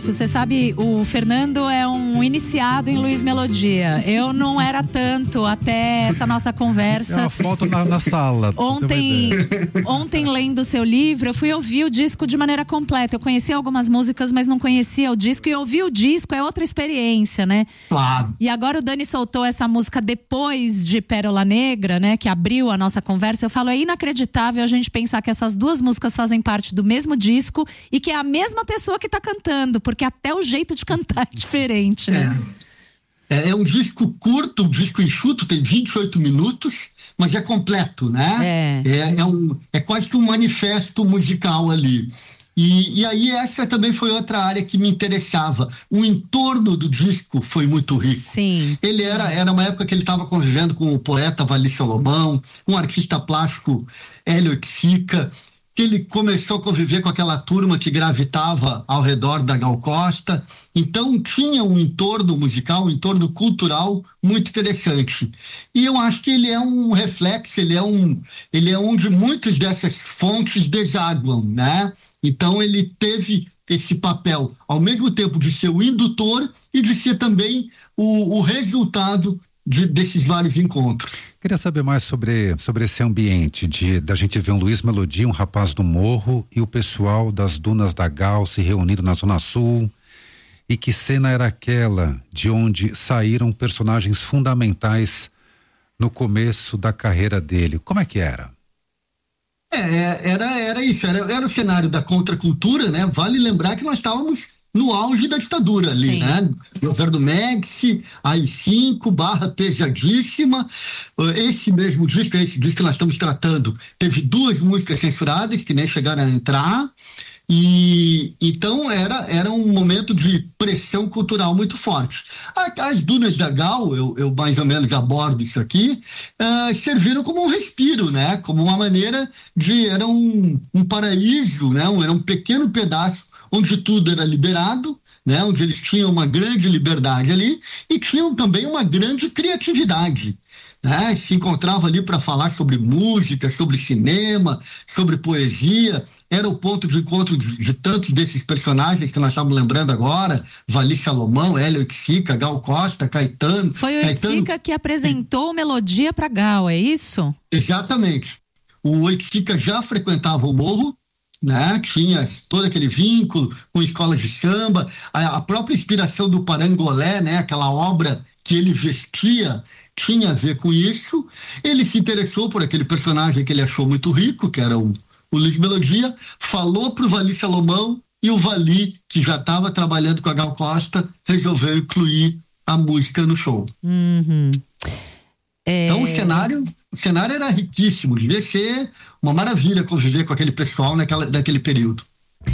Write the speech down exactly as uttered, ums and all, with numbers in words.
Márcio, você sabe, o Fernando é um iniciado em Luiz Melodia. Eu não era tanto até essa nossa conversa. É uma foto na, na sala. Ontem, ontem, lendo o seu livro, eu fui ouvir o disco de maneira completa. Eu conhecia algumas músicas, mas não conhecia o disco. E ouvir o disco é outra experiência, né? Claro. E agora o Dani soltou essa música depois de Pérola Negra, né? Que abriu a nossa conversa. Eu falo, é inacreditável a gente pensar que essas duas músicas fazem parte do mesmo disco e que é a mesma pessoa que tá cantando, porque até o jeito de cantar é diferente, né? É, é um disco curto, um disco enxuto, tem vinte e oito minutos, mas é completo, né? É. É, é, um, é quase que um manifesto musical ali. E, e aí essa também foi outra área que me interessava. O entorno do disco foi muito rico. Sim. Ele era, era uma época que ele estava convivendo com o poeta Vali Salomão, um artista plástico Hélio Oiticica, que ele começou a conviver com aquela turma que gravitava ao redor da Gal Costa. Então tinha um entorno musical, um entorno cultural muito interessante. E eu acho que ele é um reflexo, ele é um, ele é onde muitas dessas fontes desaguam, né? Então ele teve esse papel, ao mesmo tempo de ser o indutor e de ser também o, o resultado de, desses vários encontros. Queria saber mais sobre, sobre esse ambiente de da gente ver um Luiz Melodia, um rapaz do morro, e o pessoal das Dunas da Gal se reunindo na Zona Sul. E que cena era aquela de onde saíram personagens fundamentais no começo da carreira dele? Como é que era? É, era, era isso, era, era o cenário da contracultura, né? Vale lembrar que nós estávamos no auge da ditadura ali, Sim. né? Governo Médici, A I cinco, Barra Pesadíssima. Esse mesmo disco, esse disco que nós estamos tratando, teve duas músicas censuradas que nem chegaram a entrar. E então era, era um momento de pressão cultural muito forte. As Dunas da Gal, eu, eu mais ou menos abordo isso aqui, uh, serviram como um respiro, né? Como uma maneira de... Era um, um paraíso, né? Um, era um pequeno pedaço onde tudo era liberado, né? Onde eles tinham uma grande liberdade ali e tinham também uma grande criatividade. Né? Se encontrava ali para falar sobre música, sobre cinema, sobre poesia. Era o ponto de encontro de, de tantos desses personagens que nós estamos lembrando agora: Vali Salomão, Hélio Oiticica, Gal Costa, Caetano. Foi o Caetano... Oiticica que apresentou Melodia para Gal, é isso? Exatamente. O Oiticica já frequentava o morro, né? Tinha todo aquele vínculo com escola de samba, a, a própria inspiração do Parangolé, né? Aquela obra que ele vestia tinha a ver com isso. Ele se interessou por aquele personagem que ele achou muito rico, que era o, o Luiz Melodia, falou para o Vali Salomão, e o Vali, que já estava trabalhando com a Gal Costa, resolveu incluir a música no show. Uhum. É... Então o cenário, o cenário era riquíssimo, devia ser uma maravilha conviver com aquele pessoal naquela, naquele período.